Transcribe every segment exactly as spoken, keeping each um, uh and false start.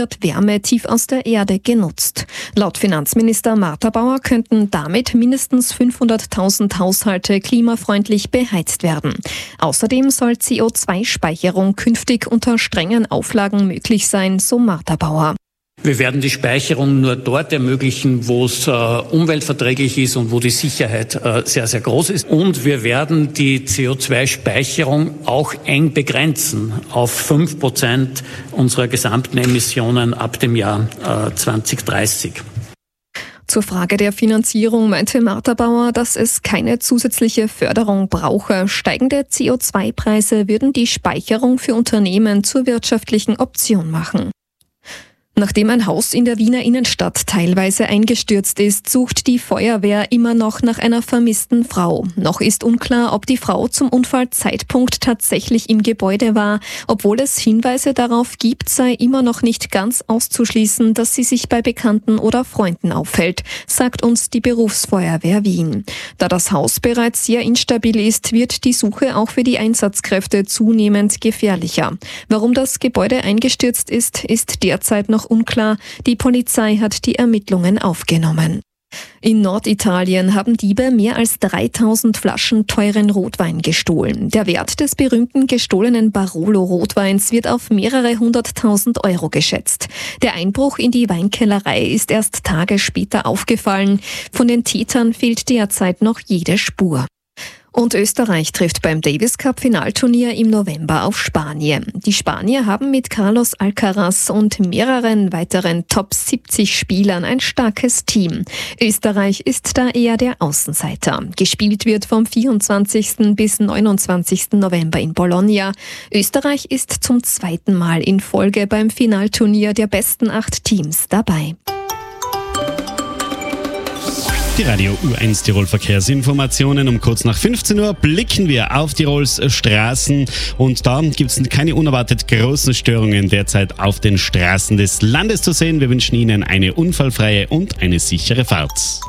wird Wärme tief aus der Erde genutzt. Laut Finanzminister Martha Bauer könnten damit mindestens fünfhunderttausend Haushalte klimafreundlich beheizt werden. Außerdem soll C O zwei Speicherung künftig unter strengen Auflagen möglich sein, so Martha Bauer. Wir werden die Speicherung nur dort ermöglichen, wo es äh, umweltverträglich ist und wo die Sicherheit äh, sehr, sehr groß ist. Und wir werden die C O zwei Speicherung auch eng begrenzen auf fünf Prozent unserer gesamten Emissionen ab dem Jahr äh, zwanzig dreißig. Zur Frage der Finanzierung meinte Martha Bauer, dass es keine zusätzliche Förderung brauche. Steigende C O zwei Preise würden die Speicherung für Unternehmen zur wirtschaftlichen Option machen. Nachdem ein Haus in der Wiener Innenstadt teilweise eingestürzt ist, sucht die Feuerwehr immer noch nach einer vermissten Frau. Noch ist unklar, ob die Frau zum Unfallzeitpunkt tatsächlich im Gebäude war. Obwohl es Hinweise darauf gibt, sei immer noch nicht ganz auszuschließen, dass sie sich bei Bekannten oder Freunden aufhält, sagt uns die Berufsfeuerwehr Wien. Da das Haus bereits sehr instabil ist, wird die Suche auch für die Einsatzkräfte zunehmend gefährlicher. Warum das Gebäude eingestürzt ist, ist derzeit noch unklar. Die Polizei hat die Ermittlungen aufgenommen. In Norditalien haben Diebe mehr als dreitausend Flaschen teuren Rotwein gestohlen. Der Wert des berühmten gestohlenen Barolo-Rotweins wird auf mehrere hunderttausend Euro geschätzt. Der Einbruch in die Weinkellerei ist erst Tage später aufgefallen. Von den Tätern fehlt derzeit noch jede Spur. Und Österreich trifft beim Davis Cup Finalturnier im November auf Spanien. Die Spanier haben mit Carlos Alcaraz und mehreren weiteren Top siebzig Spielern ein starkes Team. Österreich ist da eher der Außenseiter. Gespielt wird vom vierundzwanzigsten bis neunundzwanzigsten November in Bologna. Österreich ist zum zweiten Mal in Folge beim Finalturnier der besten acht Teams dabei. Die Radio U eins Tirol Verkehrsinformationen. Um kurz nach fünfzehn Uhr blicken wir auf Tirols Straßen und da gibt es keine unerwartet großen Störungen derzeit auf den Straßen des Landes zu sehen. Wir wünschen Ihnen eine unfallfreie und eine sichere Fahrt.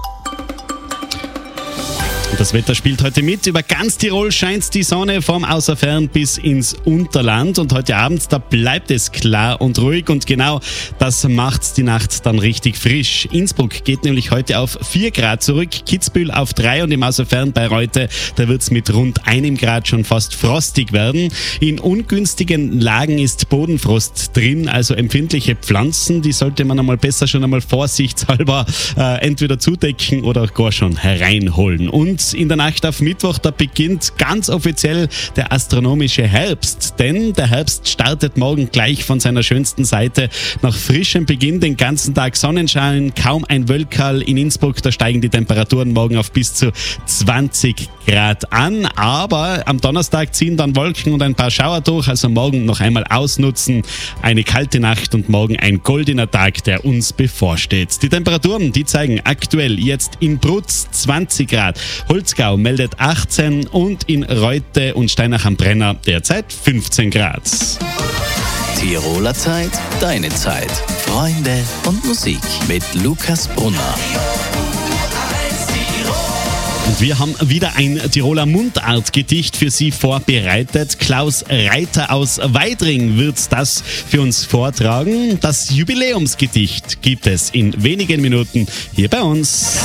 Das Wetter spielt heute mit. Über ganz Tirol scheint die Sonne vom Außerfern bis ins Unterland. Und heute Abend, da bleibt es klar und ruhig. Und genau das macht die Nacht dann richtig frisch. Innsbruck geht nämlich heute auf vier Grad zurück, Kitzbühel auf drei und im Außerfern bei Reute, da wird es mit rund einem Grad schon fast frostig werden. In ungünstigen Lagen ist Bodenfrost drin, also empfindliche Pflanzen, die sollte man einmal besser schon einmal vorsichtshalber äh, entweder zudecken oder gar schon hereinholen. Und in der Nacht auf Mittwoch, da beginnt ganz offiziell der astronomische Herbst, denn der Herbst startet morgen gleich von seiner schönsten Seite. Nach frischem Beginn den ganzen Tag Sonnenschein, kaum ein Wölkerl in Innsbruck, da steigen die Temperaturen morgen auf bis zu zwanzig Grad an, aber am Donnerstag ziehen dann Wolken und ein paar Schauer durch, also morgen noch einmal ausnutzen, eine kalte Nacht und morgen ein goldener Tag, der uns bevorsteht. Die Temperaturen, die zeigen aktuell jetzt in Brutz zwanzig Grad, Holzgau meldet achtzehn und in Reute und Steinach am Brenner derzeit fünfzehn Grad. Tiroler Zeit, deine Zeit. Freunde und Musik mit Lukas Brunner. Und wir haben wieder ein Tiroler Mundartgedicht für Sie vorbereitet. Klaus Reiter aus Weidring wird das für uns vortragen. Das Jubiläumsgedicht gibt es in wenigen Minuten hier bei uns.